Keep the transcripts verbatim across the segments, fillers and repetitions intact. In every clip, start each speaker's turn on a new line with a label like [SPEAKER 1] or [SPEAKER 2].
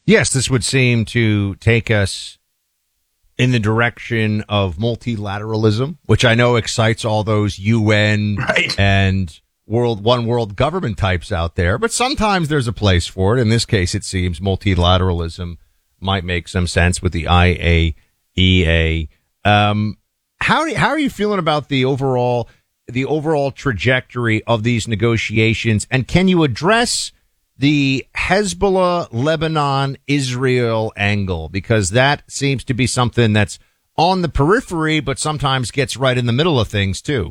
[SPEAKER 1] Yes, this would seem to take us in the direction of multilateralism, which I know excites all those U N
[SPEAKER 2] right.
[SPEAKER 1] and world one world government types out there. But sometimes there's a place for it. In this case, it seems multilateralism might make some sense with the I A E A. Um, how how are you feeling about the overall the overall trajectory of these negotiations? And can you address the Hezbollah, Lebanon, Israel angle? Because that seems to be something that's on the periphery, but sometimes gets right in the middle of things too.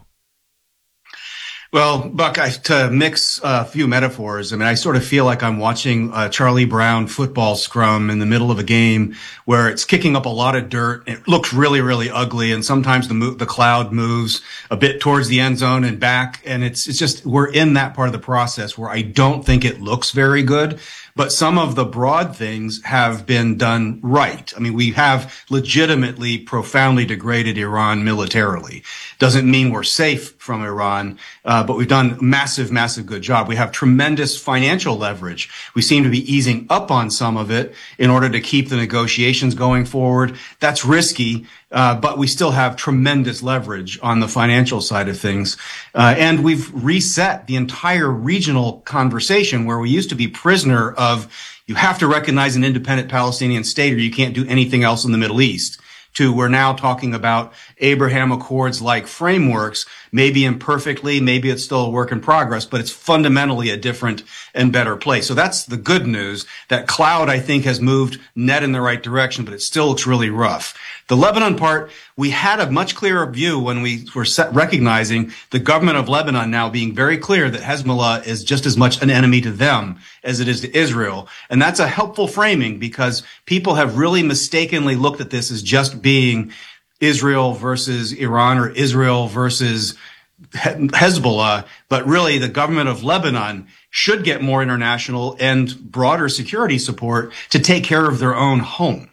[SPEAKER 2] Well, Buck, I, to mix a few metaphors, I mean, I sort of feel like I'm watching a Charlie Brown football scrum in the middle of a game where it's kicking up a lot of dirt. It looks really, really ugly. And sometimes the mo- the cloud moves a bit towards the end zone and back. And it's, it's just, we're in that part of the process where I don't think it looks very good. But some of the broad things have been done right. I mean, we have legitimately profoundly degraded Iran militarily. Doesn't mean we're safe from Iran, uh, but we've done massive, massive good job. We have tremendous financial leverage. We seem to be easing up on some of it in order to keep the negotiations going forward. That's risky. Uh, but we still have tremendous leverage on the financial side of things. Uh, and we've reset the entire regional conversation where we used to be prisoner of you have to recognize an independent Palestinian state or you can't do anything else in the Middle East, to we're now talking about Abraham Accords-like frameworks, maybe imperfectly, maybe it's still a work in progress, but it's fundamentally a different and better place. So that's the good news. That cloud, I think, has moved net in the right direction, but it still looks really rough. The Lebanon part, we had a much clearer view when we were set recognizing the government of Lebanon now being very clear that Hezbollah is just as much an enemy to them as it is to Israel. And that's a helpful framing because people have really mistakenly looked at this as just being Israel versus Iran or Israel versus Hezbollah, but really the government of Lebanon should get more international and broader security support to take care of their own home.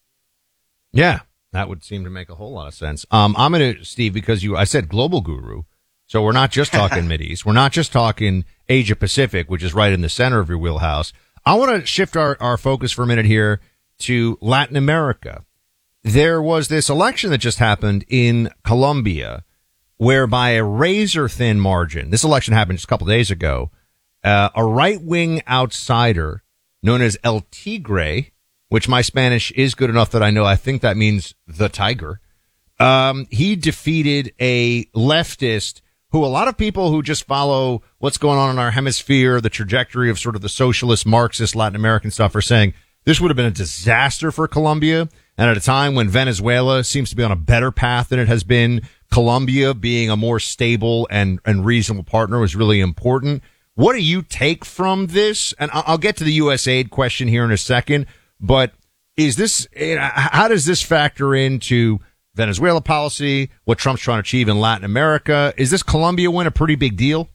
[SPEAKER 1] Yeah, that would seem to make a whole lot of sense. Um, I'm going to, Steve, because you, I said global guru. So we're not just talking Mideast. We're not just talking Asia Pacific, which is right in the center of your wheelhouse. I want to shift our, our focus for a minute here to Latin America. There was this election that just happened in Colombia where by a razor thin margin, this election happened just a couple of days ago, uh, a right wing outsider known as El Tigre, which my Spanish is good enough that I know I think that means the tiger. Um, he defeated a leftist who a lot of people who just follow what's going on in our hemisphere, the trajectory of sort of the socialist, Marxist, Latin American stuff are saying this would have been a disaster for Colombia. And at a time when Venezuela seems to be on a better path than it has been, Colombia being a more stable and, and reasonable partner was really important. What do you take from this? And I'll get to the U S aid question here in a second, but is this, how does this factor into Venezuela policy, what Trump's trying to achieve in Latin America? Is this Colombia win a pretty big deal?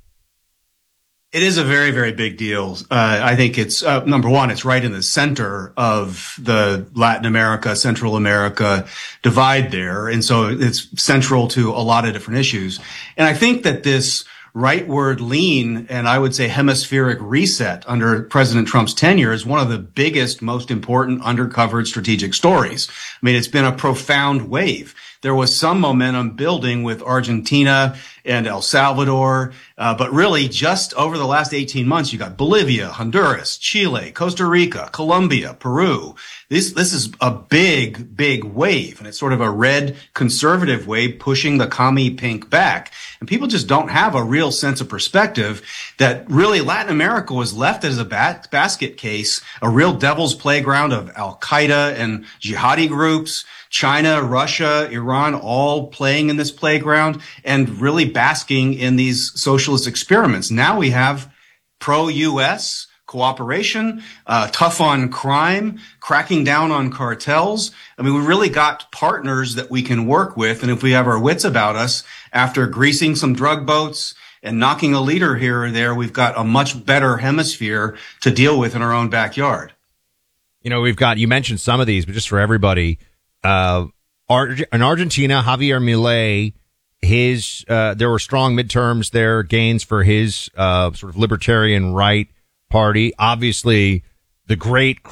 [SPEAKER 2] It is a very, very big deal. Uh, I think it's, uh, number one, it's right in the center of the Latin America, Central America divide there. And so it's central to a lot of different issues. And I think that this rightward lean and I would say hemispheric reset under President Trump's tenure is one of the biggest, most important undercovered strategic stories. I mean, it's been a profound wave. There was some momentum building with Argentina and El Salvador, uh, but really just over the last eighteen months, you got Bolivia, Honduras, Chile, Costa Rica, Colombia, Peru. This, this is a big, big wave, and it's sort of a red conservative wave pushing the commie pink back. And people just don't have a real sense of perspective that really Latin America was left as a bat- basket case, a real devil's playground of Al-Qaeda and jihadi groups, China, Russia, Iran, all playing in this playground and really basking in these socialist experiments. Now we have pro-U S cooperation, uh, tough on crime, cracking down on cartels. I mean, we really got partners that we can work with. And if we have our wits about us, after greasing some drug boats and knocking a leader here or there, we've got a much better hemisphere to deal with in our own backyard.
[SPEAKER 1] You know, we've got, you mentioned some of these, but just for everybody, uh, Ar- in Argentina, Javier Milei, his, uh, there were strong midterms there, gains for his, uh, sort of libertarian right party. Obviously, the great